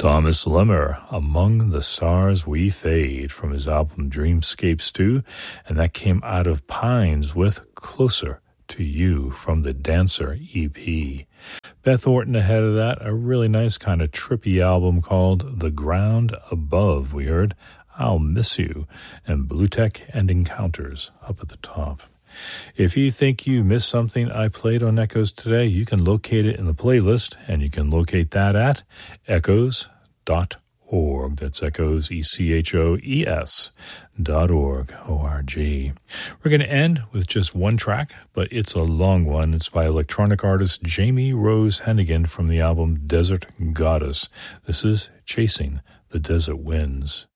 Thomas Lemmer, Among the Stars We Fade, from his album Dreamscapes 2, and that came out of Pines with Closer to You from the Dancer EP. Beth Orton ahead of that, a really nice kind of trippy album called The Ground Above. We heard I'll Miss You, and Blue Tech and Encounters up at the top. If you think you missed something I played on Echoes today, you can locate it in the playlist, and you can locate that at echoes.org. That's Echoes, ECHOES.org, O-R-G. We're going to end with just one track, but it's a long one. It's by electronic artist Jamie Rose Hennigan from the album Desert Goddess. This is Chasing the Desert Winds.